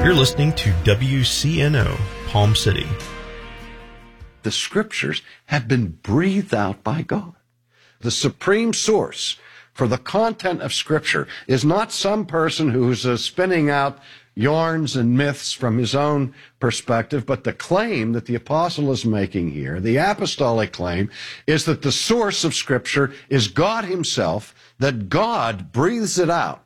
You're listening to WCNO, Palm City. The Scriptures have been breathed out by God. The supreme source for the content of Scripture is not some person who's spinning out yarns and myths from his own perspective, but the claim that the apostle is making here, the apostolic claim, is that the source of Scripture is God himself, that God breathes it out.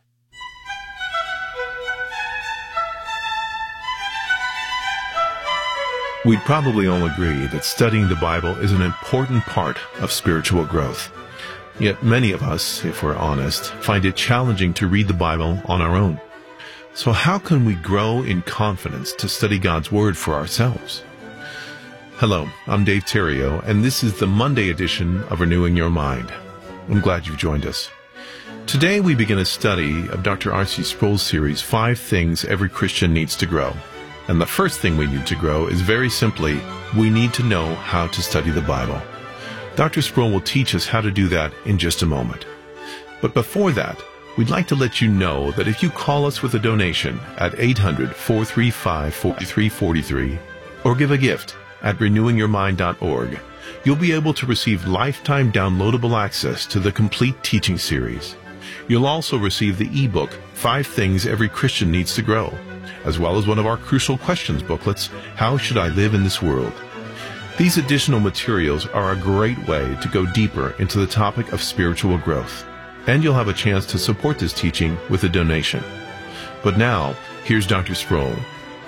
We'd probably all agree that studying the Bible is an important part of spiritual growth. Yet many of us, if we're honest, find it challenging to read the Bible on our own. So how can we grow in confidence to study God's Word for ourselves? Hello, I'm Dave Terrio, and this is the Monday edition of Renewing Your Mind. I'm glad you've joined us. Today we begin a study of Dr. R.C. Sproul's series, 5 Things Every Christian Needs to Grow. And the first thing we need to grow is very simply, we need to know how to study the Bible. Dr. Sproul will teach us how to do that in just a moment. But before that, we'd like to let you know that if you call us with a donation at 800-435-4343 or give a gift at renewingyourmind.org, you'll be able to receive lifetime downloadable access to the complete teaching series. You'll also receive the ebook, 5 Things Every Christian Needs to Grow, as well as one of our Crucial Questions booklets, How Should I Live in This World? These additional materials are a great way to go deeper into the topic of spiritual growth, and you'll have a chance to support this teaching with a donation. But now, here's Dr. Sproul.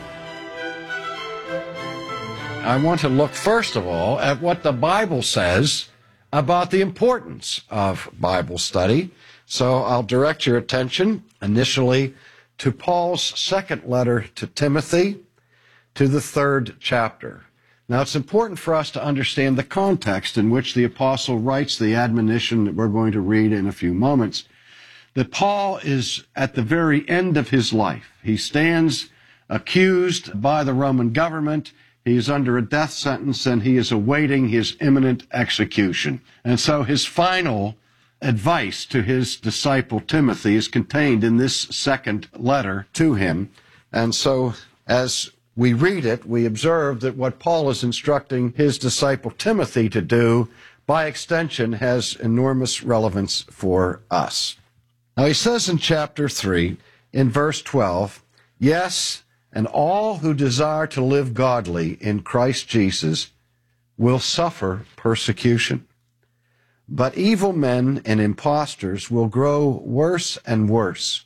I want to look, first of all, at what the Bible says about the importance of Bible study. So I'll direct your attention initially to Paul's second letter to Timothy, to the 3rd chapter. Now, it's important for us to understand the context in which the apostle writes the admonition that we're going to read in a few moments, that Paul is at the very end of his life. He stands accused by the Roman government. He is under a death sentence, and he is awaiting his imminent execution. And so his final advice to his disciple Timothy is contained in this second letter to him. And so as we read it, we observe that what Paul is instructing his disciple Timothy to do, by extension, has enormous relevance for us. Now he says in chapter 3, in verse 12, "Yes, and all who desire to live godly in Christ Jesus will suffer persecution. But evil men and impostors will grow worse and worse,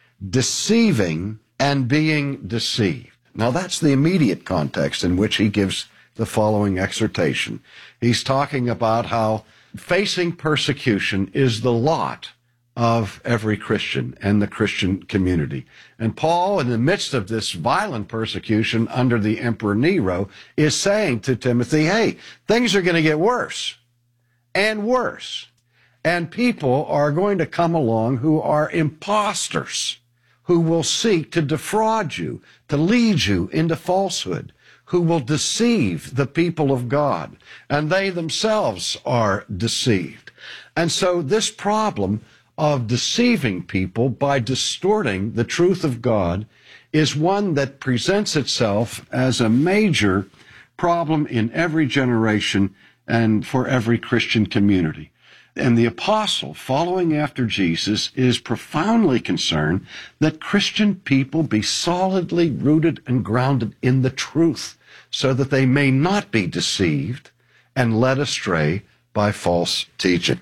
deceiving and being deceived." Now that's the immediate context in which he gives the following exhortation. He's talking about how facing persecution is the lot of every Christian and the Christian community. And Paul, in the midst of this violent persecution under the Emperor Nero, is saying to Timothy, hey, things are going to get worse and worse. And people are going to come along who are imposters, who will seek to defraud you, to lead you into falsehood, who will deceive the people of God. And they themselves are deceived. And so this problem of deceiving people by distorting the truth of God is one that presents itself as a major problem in every generation and for every Christian community. And the apostle, following after Jesus, is profoundly concerned that Christian people be solidly rooted and grounded in the truth so that they may not be deceived and led astray by false teaching.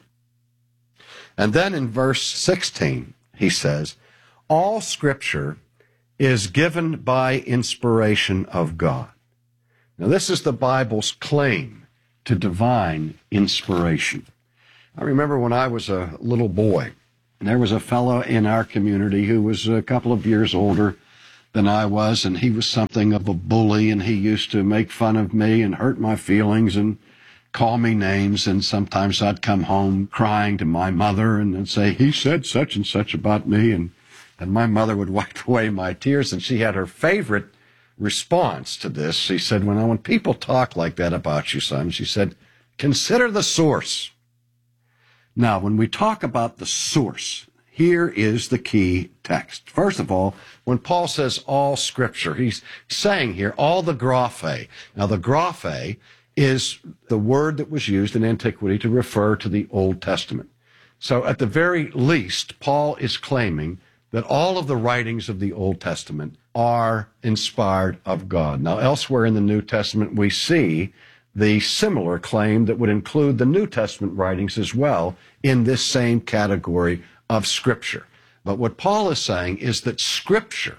And then in verse 16, he says, all Scripture is given by inspiration of God. Now, this is the Bible's claim to divine inspiration. I remember when I was a little boy, and there was a fellow in our community who was a couple of years older than I was, and he was something of a bully, and he used to make fun of me and hurt my feelings and call me names, and sometimes I'd come home crying to my mother and say, he said such and such about me, and my mother would wipe away my tears, and she had her favorite response to this. She said, when people talk like that about you, son, she said, consider the source. Now, when we talk about the source here is the key text. First of all, when Paul says all Scripture, he's saying here all the graphe. Now, the graphe is the word that was used in antiquity to refer to the Old Testament. So at the very least, Paul is claiming that all of the writings of the Old Testament are inspired of God. Now, elsewhere in the New Testament, we see the similar claim that would include the New Testament writings as well in this same category of Scripture. But what Paul is saying is that Scripture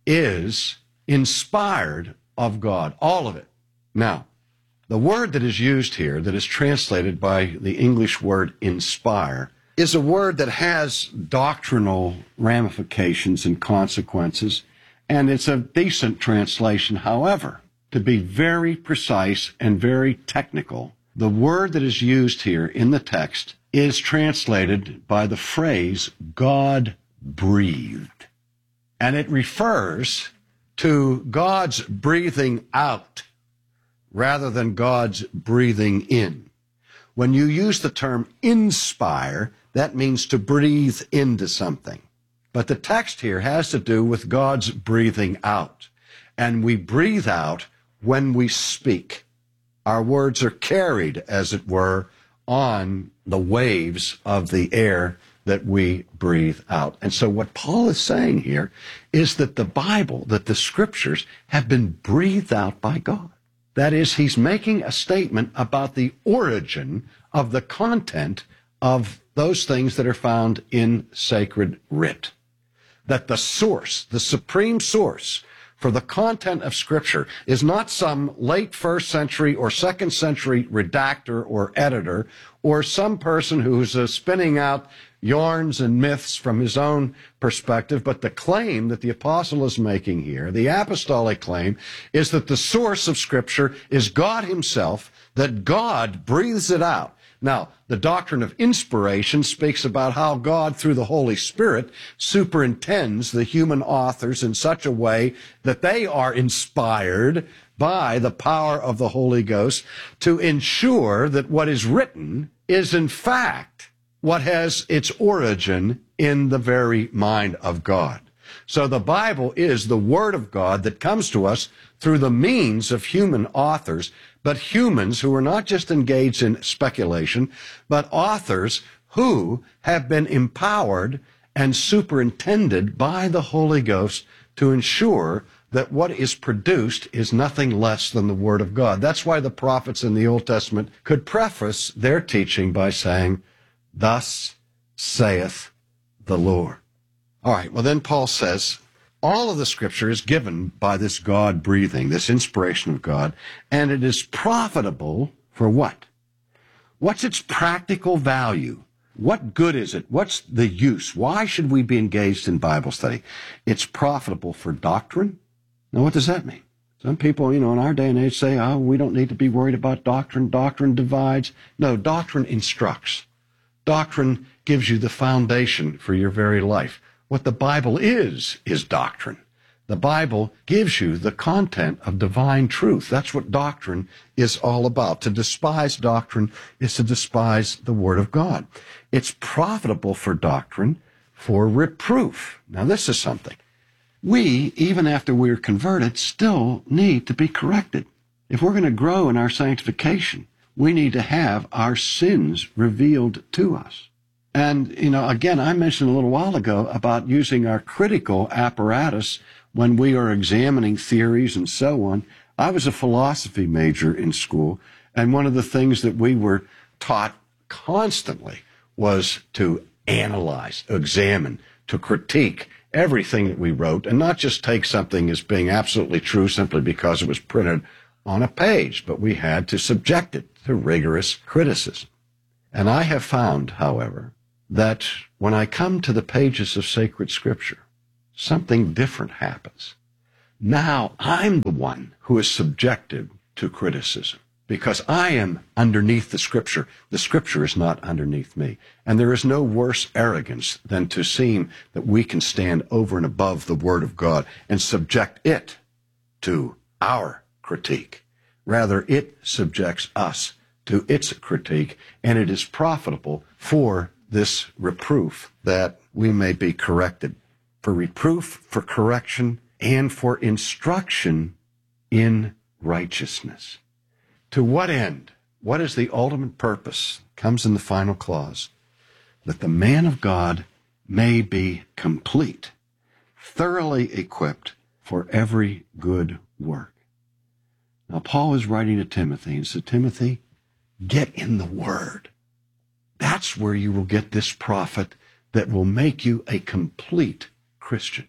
is inspired of God, all of it. Now, the word that is used here, that is translated by the English word inspire, is a word that has doctrinal ramifications and consequences, and it's a decent translation. However, to be very precise and very technical, the word that is used here in the text is translated by the phrase God breathed. And it refers to God's breathing out rather than God's breathing in. When you use the term inspire, that means to breathe into something. But the text here has to do with God's breathing out. And we breathe out when we speak. Our words are carried, as it were, on the waves of the air that we breathe out. And so what Paul is saying here is that the Bible, that the Scriptures have been breathed out by God. That is, he's making a statement about the origin of the content of those things that are found in sacred writ. That the source, the supreme source for the content of Scripture is not some late first century or second century redactor or editor or some person who's spinning out yarns and myths from his own perspective, but the claim that the apostle is making here, the apostolic claim, is that the source of Scripture is God himself, that God breathes it out. Now, the doctrine of inspiration speaks about how God, through the Holy Spirit, superintends the human authors in such a way that they are inspired by the power of the Holy Ghost to ensure that what is written is, in fact, what has its origin in the very mind of God. So the Bible is the Word of God that comes to us through the means of human authors, but humans who are not just engaged in speculation, but authors who have been empowered and superintended by the Holy Ghost to ensure that what is produced is nothing less than the Word of God. That's why the prophets in the Old Testament could preface their teaching by saying, "Thus saith the Lord." All right, well then Paul says, all of the Scripture is given by this God breathing, this inspiration of God, and it is profitable for what? What's its practical value? What good is it? What's the use? Why should we be engaged in Bible study? It's profitable for doctrine. Now, what does that mean? Some people, in our day and age say, we don't need to be worried about doctrine. Doctrine divides. No, doctrine instructs. Doctrine gives you the foundation for your very life. What the Bible is doctrine. The Bible gives you the content of divine truth. That's what doctrine is all about. To despise doctrine is to despise the Word of God. It's profitable for doctrine, for reproof. Now, this is something. We, even after we're converted, still need to be corrected. If we're going to grow in our sanctification, we need to have our sins revealed to us. And, again, I mentioned a little while ago about using our critical apparatus when we are examining theories and so on. I was a philosophy major in school, and one of the things that we were taught constantly was to analyze, examine, to critique everything that we wrote, and not just take something as being absolutely true simply because it was printed on a page, but we had to subject it to rigorous criticism. And I have found, however, that when I come to the pages of sacred Scripture, something different happens. Now I'm the one who is subjected to criticism because I am underneath the Scripture. The Scripture is not underneath me. And there is no worse arrogance than to seem that we can stand over and above the Word of God and subject it to our critique. Rather, it subjects us to its critique, and it is profitable for this reproof that we may be corrected, for reproof, for correction, and for instruction in righteousness. To what end? What is the ultimate purpose? Comes in the final clause. That the man of God may be complete, thoroughly equipped for every good work. Now, Paul is writing to Timothy and said, Timothy, get in the Word. That's where you will get this profit that will make you a complete Christian.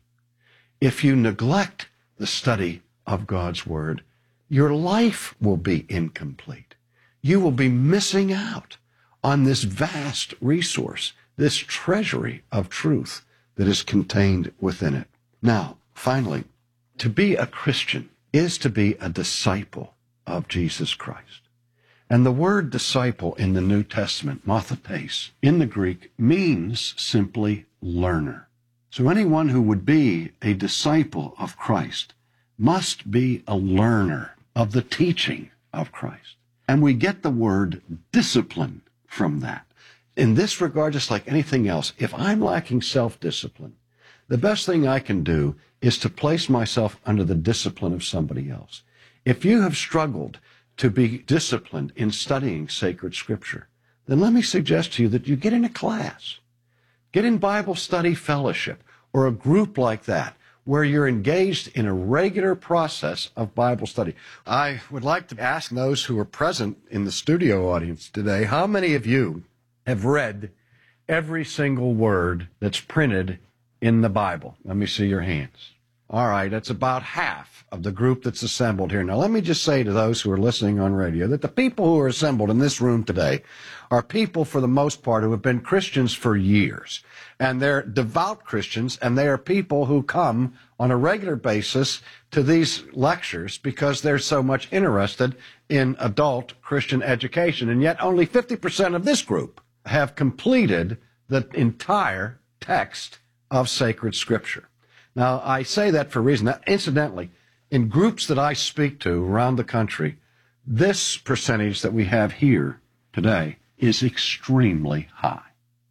If you neglect the study of God's Word, your life will be incomplete. You will be missing out on this vast resource, this treasury of truth that is contained within it. Now, finally, to be a Christian is to be a disciple of Jesus Christ. And the word disciple in the New Testament, mathetes, in the Greek, means simply learner. So anyone who would be a disciple of Christ must be a learner of the teaching of Christ. And we get the word discipline from that. In this regard, just like anything else, if I'm lacking self-discipline, the best thing I can do is to place myself under the discipline of somebody else. If you have struggled to be disciplined in studying sacred scripture, then let me suggest to you that you get in a class. Get in Bible study fellowship or a group like that where you're engaged in a regular process of Bible study. I would like to ask those who are present in the studio audience today, how many of you have read every single word that's printed in the Bible? Let me see your hands. All right, that's about half of the group that's assembled here. Now, let me just say to those who are listening on radio that the people who are assembled in this room today are people, for the most part, who have been Christians for years. And they're devout Christians, and they are people who come on a regular basis to these lectures because they're so much interested in adult Christian education. And yet only 50% of this group have completed the entire text of sacred scripture. Now, I say that for a reason. Incidentally, in groups that I speak to around the country, this percentage that we have here today is extremely high.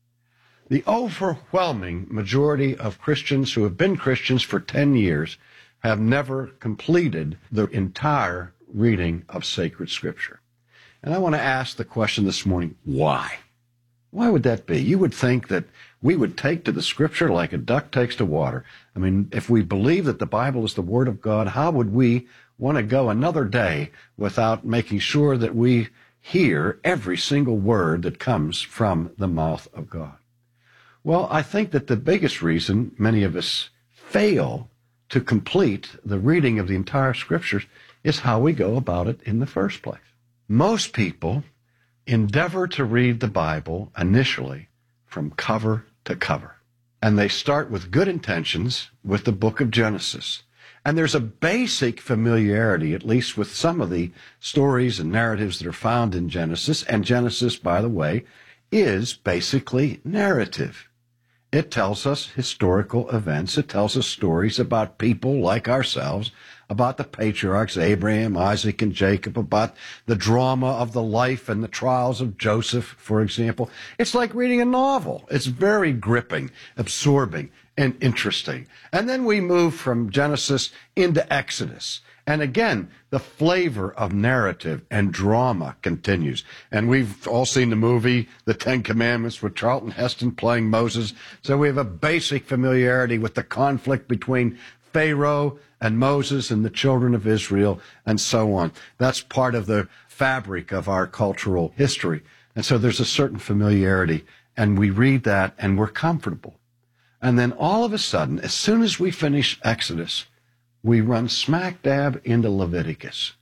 The overwhelming majority of Christians who have been Christians for 10 years have never completed the entire reading of sacred scripture. And I want to ask the question this morning, why? Why would that be? You would think that we would take to the scripture like a duck takes to water. I mean, if we believe that the Bible is the Word of God, how would we want to go another day without making sure that we hear every single word that comes from the mouth of God? Well, I think that the biggest reason many of us fail to complete the reading of the entire scriptures is how we go about it in the first place. Most people endeavor to read the Bible initially from cover to cover. And they start with good intentions with the book of Genesis. And there's a basic familiarity, at least with some of the stories and narratives that are found in Genesis. And Genesis, by the way, is basically narrative. It tells us historical events. It tells us stories about people like ourselves, about the patriarchs, Abraham, Isaac, and Jacob, about the drama of the life and the trials of Joseph, for example. It's like reading a novel. It's very gripping, absorbing, and interesting. And then we move from Genesis into Exodus. And again, the flavor of narrative and drama continues. And we've all seen the movie, The Ten Commandments, with Charlton Heston playing Moses. So we have a basic familiarity with the conflict between Pharaoh and Moses and the children of Israel, and so on. That's part of the fabric of our cultural history. And so there's a certain familiarity, and we read that, and we're comfortable. And then all of a sudden, as soon as we finish Exodus, we run smack dab into Leviticus.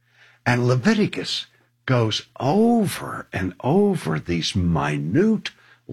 And Leviticus goes over and over these minute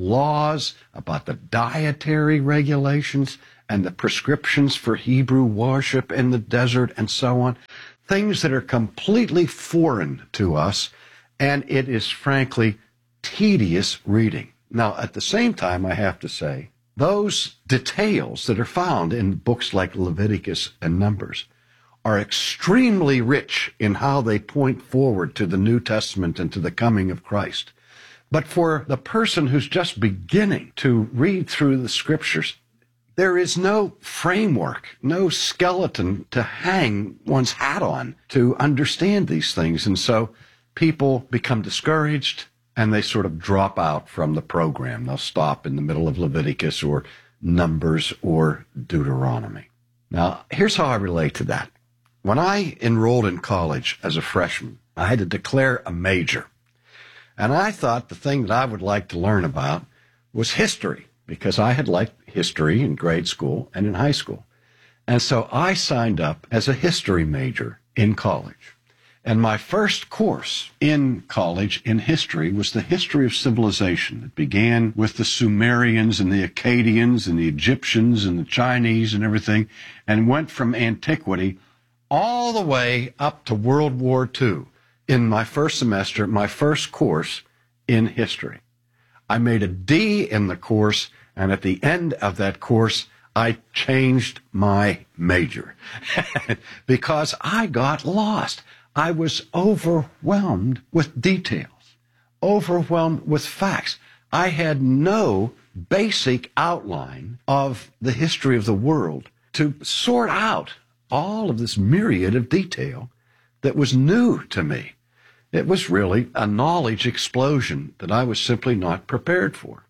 laws about the dietary regulations and the prescriptions for Hebrew worship in the desert and so on. Things that are completely foreign to us, and it is frankly tedious reading. Now, at the same time, I have to say, those details that are found in books like Leviticus and Numbers are extremely rich in how they point forward to the New Testament and to the coming of Christ. But for the person who's just beginning to read through the scriptures, there is no framework, no skeleton to hang one's hat on to understand these things. And so people become discouraged and they sort of drop out from the program. They'll stop in the middle of Leviticus or Numbers or Deuteronomy. Now, here's how I relate to that. When I enrolled in college as a freshman, I had to declare a major. And I thought the thing that I would like to learn about was history, because I had liked history in grade school and in high school. And so I signed up as a history major in college. And my first course in college in history was the history of civilization. It began with the Sumerians and the Akkadians and the Egyptians and the Chinese and everything, and went from antiquity all the way up to World War II in my first semester, my first course in history. I made a D in the course, and at the end of that course, I changed my major because I got lost. I was overwhelmed with details, overwhelmed with facts. I had no basic outline of the history of the world to sort out all of this myriad of detail that was new to me. It was really a knowledge explosion that I was simply not prepared for.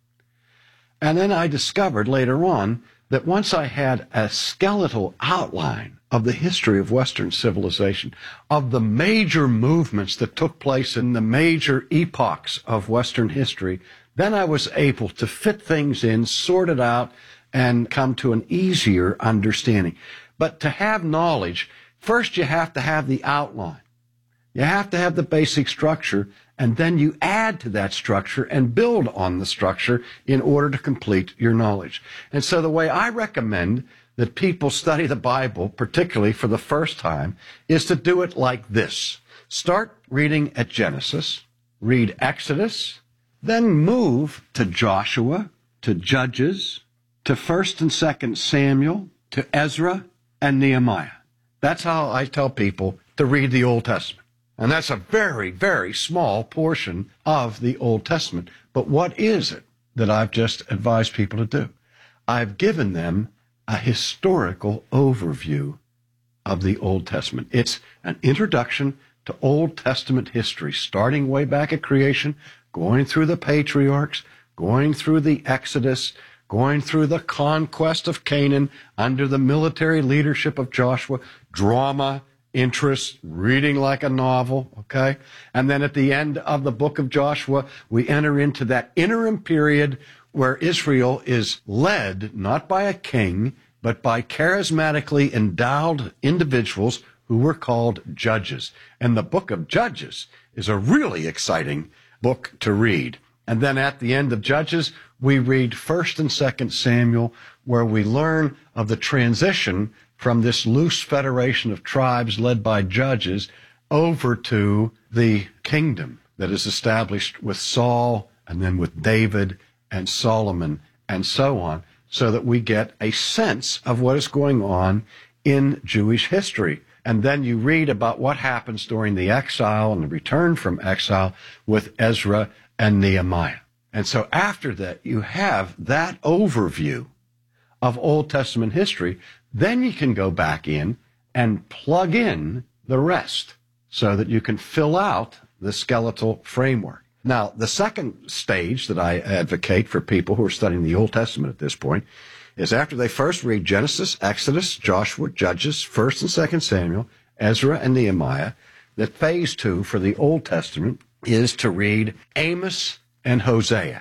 And then I discovered later on that once I had a skeletal outline of the history of Western civilization, of the major movements that took place in the major epochs of Western history, then I was able to fit things in, sort it out, and come to an easier understanding. But to have knowledge, first you have to have the outline. You have to have the basic structure, and then you add to that structure and build on the structure in order to complete your knowledge. And so the way I recommend that people study the Bible, particularly for the first time, is to do it like this. Start reading at Genesis, read Exodus, then move to Joshua, to Judges, to 1st and 2nd Samuel, to Ezra and Nehemiah. That's how I tell people to read the Old Testament. And that's a very, very small portion of the Old Testament. But what is it that I've just advised people to do? I've given them a historical overview of the Old Testament. It's an introduction to Old Testament history, starting way back at creation, going through the patriarchs, going through the Exodus, going through the conquest of Canaan under the military leadership of Joshua, drama, interest, reading like a novel, okay? And then at the end of the book of Joshua, we enter into that interim period where Israel is led not by a king, but by charismatically endowed individuals who were called judges. And the book of Judges is a really exciting book to read. And then at the end of Judges, we read 1st and 2nd Samuel, where we learn of the transition from this loose federation of tribes led by judges over to the kingdom that is established with Saul and then with David and Solomon and so on, so that we get a sense of what is going on in Jewish history. And then you read about what happens during the exile and the return from exile with Ezra and Nehemiah. And so after that, you have that overview of Old Testament history. Then you can go back in and plug in the rest so that you can fill out the skeletal framework. Now, the second stage that I advocate for people who are studying the Old Testament at this point is after they first read Genesis, Exodus, Joshua, Judges, 1st and 2nd Samuel, Ezra, and Nehemiah, that phase 2 for the Old Testament is to read Amos and Hosea,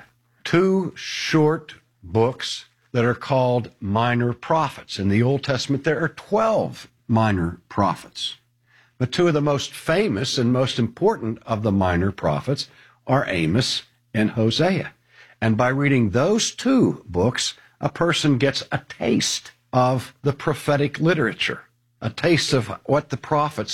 2 short books that are called minor prophets. In the Old Testament, there are 12 minor prophets. But 2 of the most famous and most important of the minor prophets are Amos and Hosea. And by reading those 2 books, a person gets a taste of the prophetic literature, a taste of what the prophets